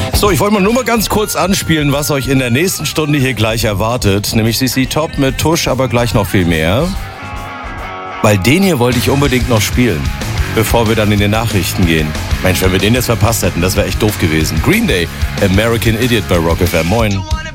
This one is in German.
So, ich wollte mal nur mal ganz kurz anspielen, was euch in der nächsten Stunde hier gleich erwartet. Nämlich CC Top mit Tusch, aber gleich noch viel mehr. Weil den hier wollte ich unbedingt noch spielen, bevor wir dann in die Nachrichten gehen. Mensch, wenn wir den jetzt verpasst hätten, das wäre echt doof gewesen. Green Day, American Idiot bei Rock FM. Moin.